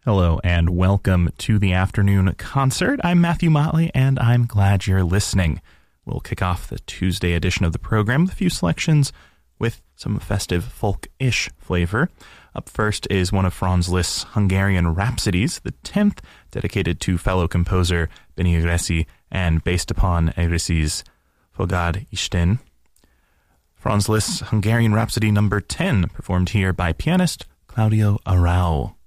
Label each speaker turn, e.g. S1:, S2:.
S1: Hello and welcome to the afternoon concert. I'm Matthew Motley and I'm glad you're listening. We'll kick off the Tuesday edition of the program with a few selections with some festive folk-ish flavor. Up first is one of Franz Liszt's Hungarian Rhapsodies, the 10th, dedicated to fellow composer Benni Egreszi and based upon Egressi's Fogad Isten. Franz Liszt's Hungarian Rhapsody number 10, performed here by pianist Claudio Arrau.